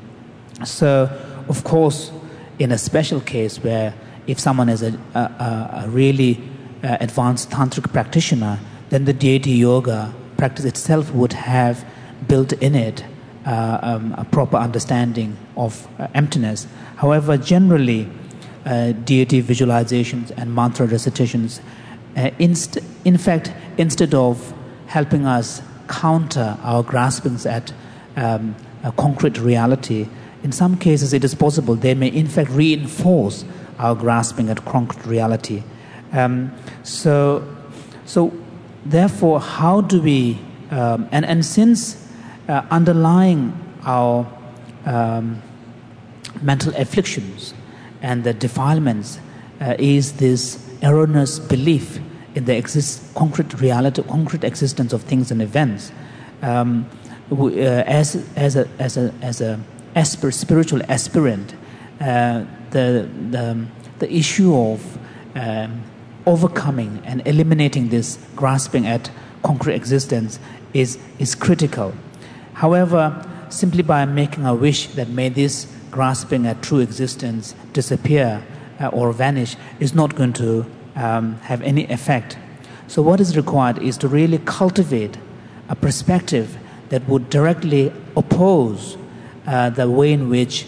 So, of course, in a special case where if someone is a, a, a really uh, advanced tantric practitioner, then the deity yoga practice itself would have built in it uh, um, a proper understanding of uh, emptiness. However, generally, uh, deity visualizations and mantra recitations, uh, inst- in fact, instead of helping us counter our graspings at um, a concrete reality, in some cases it is possible they may in fact reinforce our grasping at concrete reality. Um, so, so therefore, how do we, um, and, and since uh, underlying our um, mental afflictions and the defilements uh, is this erroneous belief in the exist, concrete reality, concrete existence of things and events, um, we, uh, as, as a, as a, as a aspir- spiritual aspirant, uh, the, the, the issue of um, overcoming and eliminating this grasping at concrete existence is, is critical. However, simply by making a wish that may this grasping at true existence disappear uh, or vanish is not going to um, have any effect. So what is required is to really cultivate a perspective that would directly oppose uh, the way in which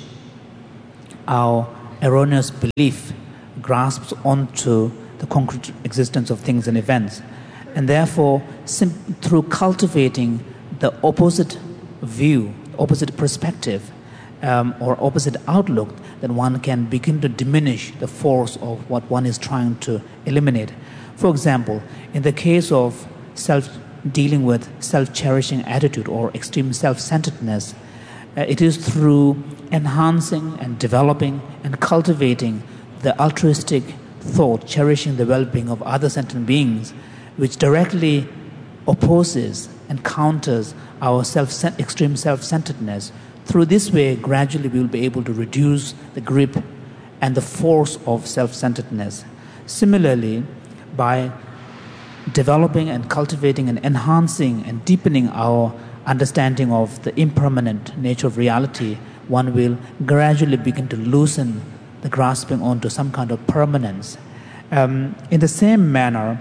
our erroneous belief grasps onto the concrete existence of things and events. And therefore, sim- through cultivating the opposite view, opposite perspective, um, or opposite outlook, then one can begin to diminish the force of what one is trying to eliminate. For example, in the case of self dealing with self-cherishing attitude or extreme self-centeredness, uh, it is through enhancing and developing and cultivating the altruistic thought, cherishing the well-being of other sentient beings, which directly opposes and counters our self extreme self-centeredness. Through this way, gradually we will be able to reduce the grip and the force of self-centeredness. Similarly, by developing and cultivating and enhancing and deepening our understanding of the impermanent nature of reality, one will gradually begin to loosen the grasping onto some kind of permanence. Um, in the same manner,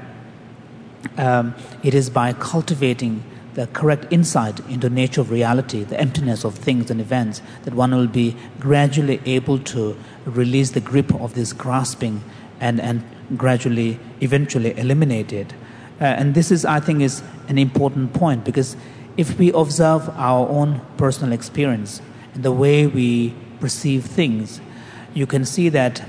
um, it is by cultivating the correct insight into the nature of reality, the emptiness of things and events, that one will be gradually able to release the grip of this grasping and, and gradually, eventually eliminate it. Uh, and this is, I think, is an important point, because if we observe our own personal experience and the way we perceive things, you can see that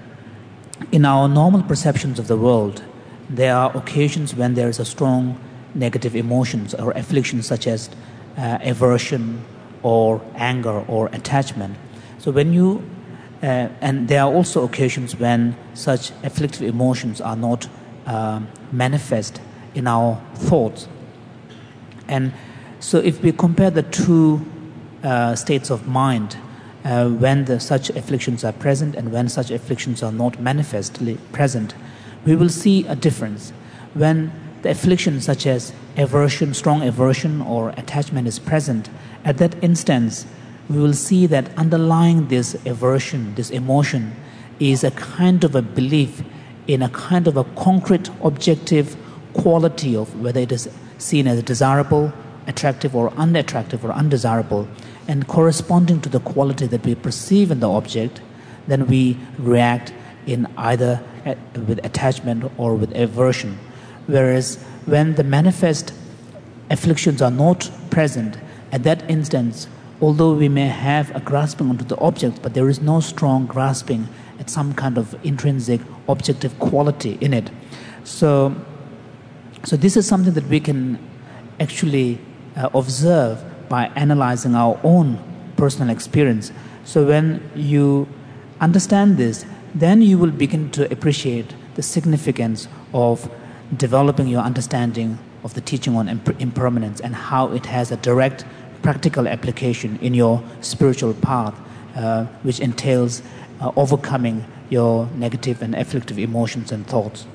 in our normal perceptions of the world, there are occasions when there is a strong negative emotions or afflictions such as uh, aversion or anger or attachment. So when you, uh, and there are also occasions when such afflictive emotions are not uh, manifest in our thoughts. And so if we compare the two uh, states of mind, uh, when the, such afflictions are present and when such afflictions are not manifestly present, we will see a difference. When the affliction such as aversion, strong aversion or attachment is present, at that instance, we will see that underlying this aversion, this emotion, is a kind of a belief in a kind of a concrete, objective quality of whether it is seen as desirable, attractive or unattractive or undesirable, and corresponding to the quality that we perceive in the object, then we react in either with attachment or with aversion. Whereas when the manifest afflictions are not present, at that instance, although we may have a grasping onto the object, but there is no strong grasping at some kind of intrinsic objective quality in it. So, so this is something that we can actually uh, observe by analyzing our own personal experience. So when you understand this, then you will begin to appreciate the significance of developing your understanding of the teaching on imper- impermanence and how it has a direct practical application in your spiritual path, uh, which entails uh, overcoming your negative and afflictive emotions and thoughts.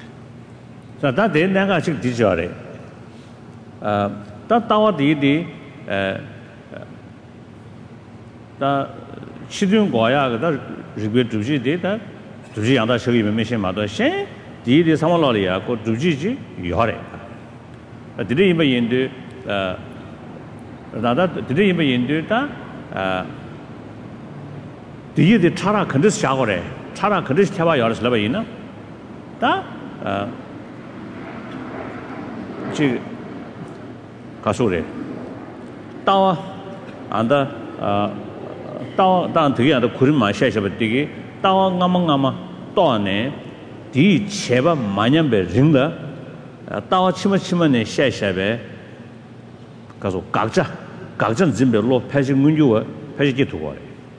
So that then I should teach you. Uh, that tawa di di uh that chidun goya that regret duji di that duji yang da shogi me shen ma da shen di di sama lo li ya ko duji ji yo re. Di di me yin de uh da da di di me yin de da uh di di chara kan de sha go re chara kan de sha ba yo re la ba yin na da uh ji 가소래 따와 안다 아 따와 단 되게 안다 구름 마셔셔버디기 따와 가망가마 또안에 디 제바 마냠베 링다 따와 치마치마네 샤샤베 가서 각자 각전 진별로 패식 문주와 패식이 두고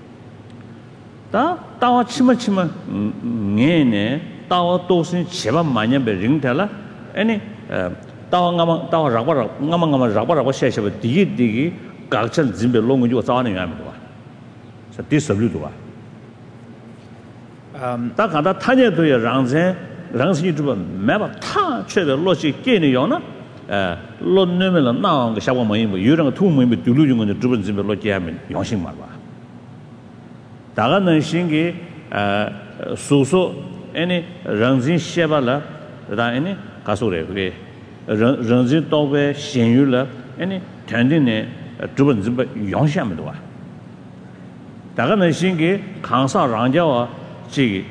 다 따와 치마치마 네네 따와 도신 제바 마냠베 링달라 아니 तावा ngama तावा राबा ngama ngama राबा राबा शेशे दिगी दिगी गाचन जिंबे लोंग जो जाने याम दवा स दिसब्लु दवा um ta kada tanye do ya rangzen rangsi ju ba me ba ta che de lo chi ge ni yo na eh lo ne me la na ng sha wa mo yin bo yu rang tu mo yin du lu ju ng de zhu jiंबे lo jia men yong xin ma ba da ga ne xin ge eh su su any rangzin she ba la da any ka su re ge 人人生到位咸鱼了，哎呢，团队呢，资本资本影响没多啊。大家呢，先给扛上让家啊，这个